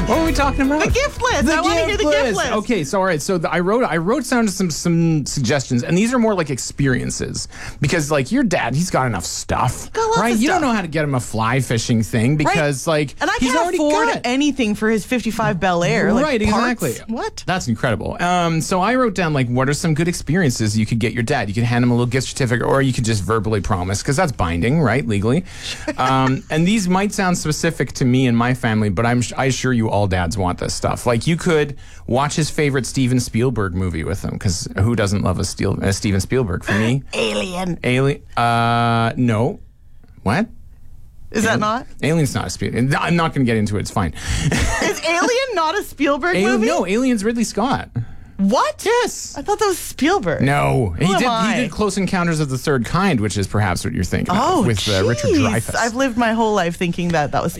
What were we talking about? The gift list. I want to hear the gift list. Okay, so all right, so I wrote down some suggestions, and these are more like experiences because like your dad, he's got enough stuff, Got lots right? of You don't stuff. know how to get him a fly fishing thing because like And I he's can't already afford got it. anything for his 55 Bel Air. Like, Right, parts? exactly. What? That's incredible. So I wrote down like what are some good experiences you could get your dad. You could hand him a little gift certificate, or you could just verbally promise because that's binding, right, legally. And these might sound specific to me and my family, but I assure you all dads want this stuff. Like you could watch his favorite Steven Spielberg movie with him because who doesn't love a Steven Spielberg? For me, Alien. No. What? Is that not? Alien's not a Spielberg. I'm not going to get into it. It's fine. Is Alien not a Spielberg movie? No, Alien's Ridley Scott. What? Yes. I thought that was Spielberg. No, Who am I? He did Close Encounters of the Third Kind, which is perhaps what you're thinking Oh, of, with Richard jeez. Dreyfuss. I've lived my whole life thinking that was